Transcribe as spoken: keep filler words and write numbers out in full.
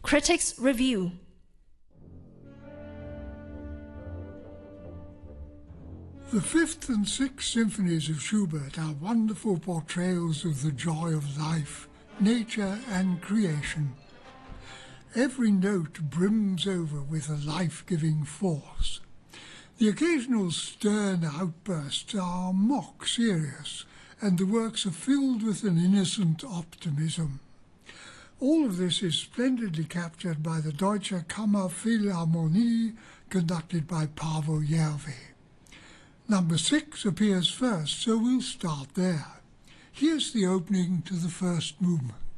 Critics Review. The fifth and sixth symphonies of Schubert are wonderful portrayals of the joy of life, nature and creation. Every note brims over with a life-giving force. The occasional stern outbursts are mock serious, and the works are filled with an innocent optimism. All of this is splendidly captured by the Deutsche Kammerphilharmonie, conducted by Paavo Järvi. Number six appears first, so we'll start there. Here's the opening to the first movement.